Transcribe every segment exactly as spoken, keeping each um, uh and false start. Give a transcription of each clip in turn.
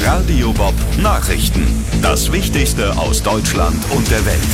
Radio Bob Nachrichten. Das Wichtigste aus Deutschland und der Welt.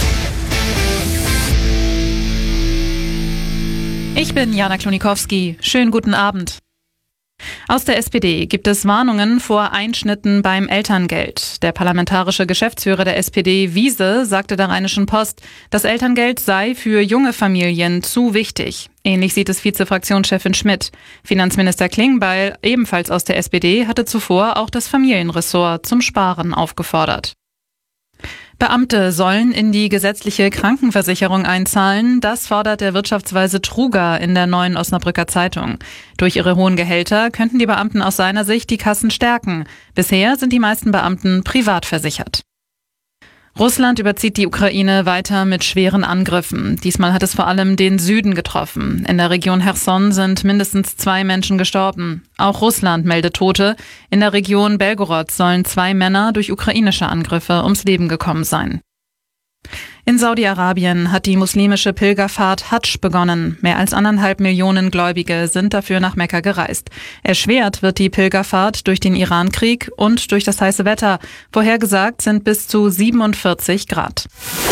Ich bin Jana Klonikowski. Schönen guten Abend. Aus der S P D gibt es Warnungen vor Einschnitten beim Elterngeld. Der parlamentarische Geschäftsführer der S P D, Wiese, sagte der Rheinischen Post, das Elterngeld sei für junge Familien zu wichtig. Ähnlich sieht es Vizefraktionschefin Schmidt. Finanzminister Klingbeil, ebenfalls aus der S P D, hatte zuvor auch das Familienressort zum Sparen aufgefordert. Beamte sollen in die gesetzliche Krankenversicherung einzahlen. Das fordert der Wirtschaftsweise Truger in der Neuen Osnabrücker Zeitung. Durch ihre hohen Gehälter könnten die Beamten aus seiner Sicht die Kassen stärken. Bisher sind die meisten Beamten privat versichert. Russland überzieht die Ukraine weiter mit schweren Angriffen. Diesmal hat es vor allem den Süden getroffen. In der Region Cherson sind mindestens zwei Menschen gestorben. Auch Russland meldet Tote. In der Region Belgorod sollen zwei Männer durch ukrainische Angriffe ums Leben gekommen sein. In Saudi-Arabien hat die muslimische Pilgerfahrt Hadsch begonnen. Mehr als anderthalb Millionen Gläubige sind dafür nach Mekka gereist. Erschwert wird die Pilgerfahrt durch den Iran-Krieg und durch das heiße Wetter. Vorhergesagt sind bis zu siebenundvierzig Grad.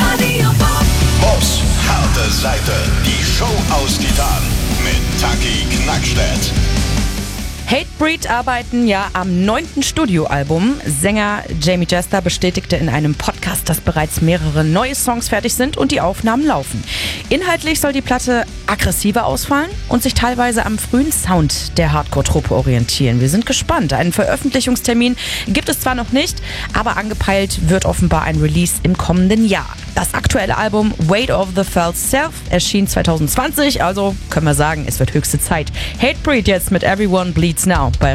Bobs harte Seite. Die Show aus Titan mit Taki Knackstedt. Hatebreed arbeiten ja am neunten Studioalbum. Sänger Jamie Jester bestätigte in einem Podcast, dass bereits mehrere neue Songs fertig sind und die Aufnahmen laufen. Inhaltlich soll die Platte aggressiver ausfallen und sich teilweise am frühen Sound der Hardcore-Truppe orientieren. Wir sind gespannt. Einen Veröffentlichungstermin gibt es zwar noch nicht, aber angepeilt wird offenbar ein Release im kommenden Jahr. Das aktuelle Album Weight of the False Self erschien zwanzig zwanzig, also können wir sagen, es wird höchste Zeit. Hatebreed jetzt mit Everyone Bleeds Now bei